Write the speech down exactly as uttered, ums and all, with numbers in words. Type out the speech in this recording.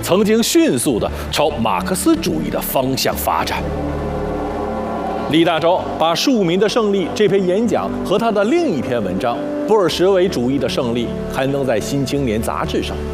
曾经迅速地朝马克思主义的方向发展。李大钊把《庶民的胜利》这篇演讲和他的另一篇文章《布尔什维主义的胜利》刊登在《新青年》杂志上，